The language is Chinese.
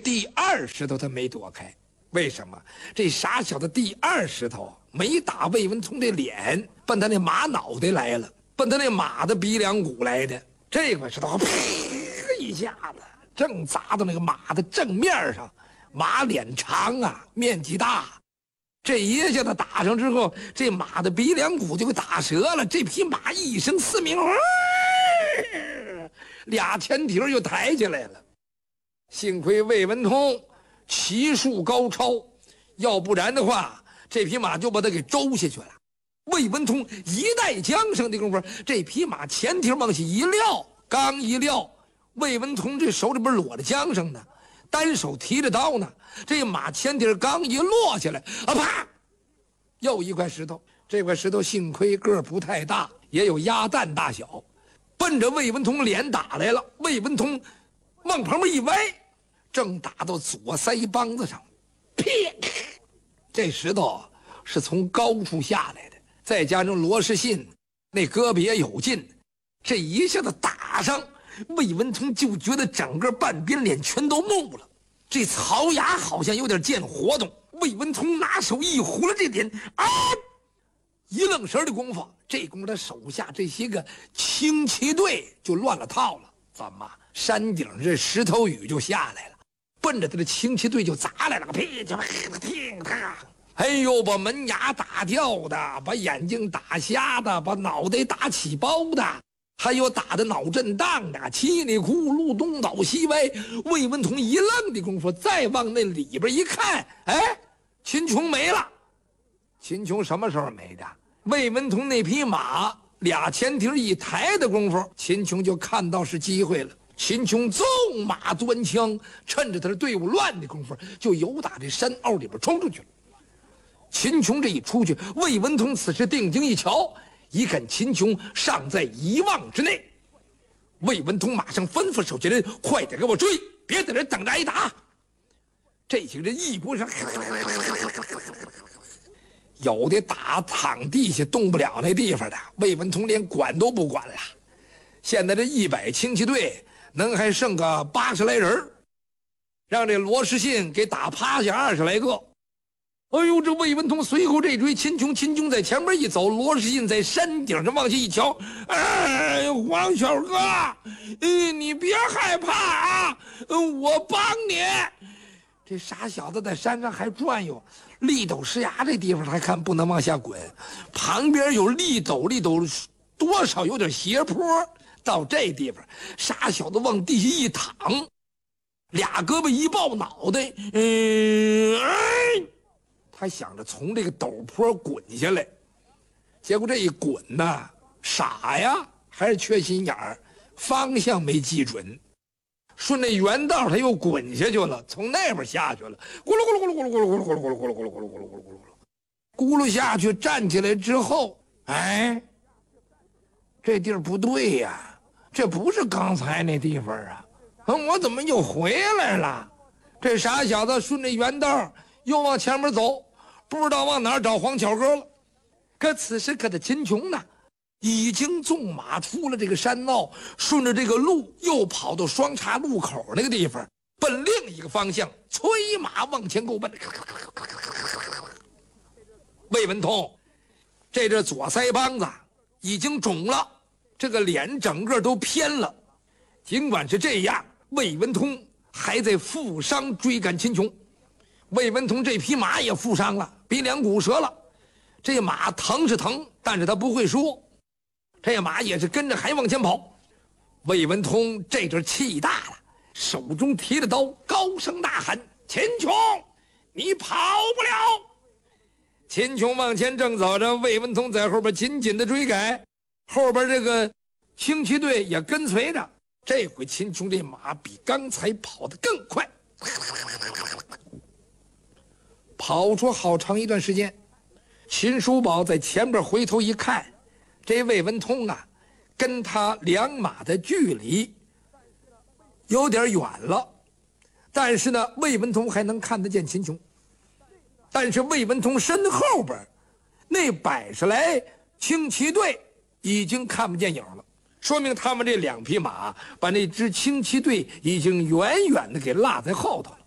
第二石头他没躲开，为什么？这傻小子第二石头没打魏文通这脸，奔他那马脑袋来了，奔他那马的鼻梁骨来的。这块石头啪一下子正砸到那个马的正面上，马脸长啊，面积大，这一下子打上之后，这马的鼻梁骨就给打折了。这匹马一声嘶鸣，俩前蹄又抬起来了。幸亏魏文通骑术高超，要不然的话，这匹马就把他给周下去了。魏文通一带缰绳的功夫，这匹马前蹄往起一撂，刚一撂，魏文通这手里边裸着缰绳呢，单手提着刀呢，这马前蹄刚一落下来，啊啪，又一块石头。这块石头幸亏个儿不太大，也有鸭蛋大小，奔着魏文通脸打来了。魏文通往旁边一歪，正打到左腮帮子上，啪！这石头是从高处下来的，再加上罗士信那胳膊也有劲，这一下子打上，魏文通就觉得整个半边脸全都木了，这槽牙好像有点见活动。魏文通拿手一糊了这脸，啊！一愣神的功夫，这功夫他手下这些个轻骑队就乱了套了。怎么？山顶这石头雨就下来了，奔着他的轻骑队就砸来了，噼啪噼啪！哎呦，把门牙打掉的，把眼睛打瞎的，把脑袋打起包的，还有打的脑震荡的，稀里咕噜东倒西歪。魏文通一愣的功夫，再往那里边一看，哎，秦琼没了。秦琼什么时候没的？魏文通那匹马俩前蹄一抬的功夫，秦琼就看到是机会了。秦琼纵马端枪，趁着他的队伍乱的功夫，就由打这山坳里边冲出去了。秦琼这一出去，魏文通此时定睛一瞧，一看秦琼尚在1望之内。魏文通马上吩咐手下人快点给我追，别在这等着挨打。这些人一拨上，有的打躺地下动不了那地方的，魏文通连管都不管了。现在这100轻骑队能还剩个80来人，让这罗士信给打趴下20来个。哎呦，这魏文通随后这追秦琼，秦琼在前面一走，罗士信在山顶上往下一瞧，哎，黄小哥，你别害怕啊，我帮你。这傻小子在山上还转悠，立斗石崖这地方还看不能往下滚，旁边有立斗多少有点斜坡，到这地方傻小子往地下一躺，俩胳膊一抱脑袋，他想着从这个陡坡滚下来，结果这一滚呐，傻呀，还是缺心眼儿，方向没记准，顺那原道他又滚下去了，从那边下去了，咕噜咕噜咕噜咕噜咕噜咕噜咕噜咕噜咕噜咕噜咕噜咕噜咕噜咕噜咕噜咕噜下去，站起来之后，哎，这地儿不对呀，这不是刚才那地方啊，我怎么又回来了？这傻小子顺着原道又往前面走，不知道往哪儿找黄巧哥了。可此时可的秦琼呢，已经纵马出了这个山坳，顺着这个路又跑到双岔路口那个地方，奔另一个方向催马往前够奔。魏文通这左腮帮子已经肿了，这个脸整个都偏了。尽管是这样，魏文通还在负伤追赶秦琼。魏文通这匹马也负伤了，鼻梁骨折了。这马疼是疼，但是他不会说。这马也是跟着还往前跑。魏文通这阵气大了，手中提着刀，高声呐喊：“秦琼，你跑不了！”秦琼往前正走着，魏文通在后边紧紧的追赶，后边这个轻骑队也跟随着。这回秦琼这马比刚才跑得更快，跑出好长一段时间。秦叔宝在前边回头一看，这魏文通啊，跟他两马的距离有点远了，但是呢，魏文通还能看得见秦琼。但是魏文通身后边那100来轻骑队已经看不见影了，说明他们这2匹马把那支轻骑队已经远远的给落在后头了。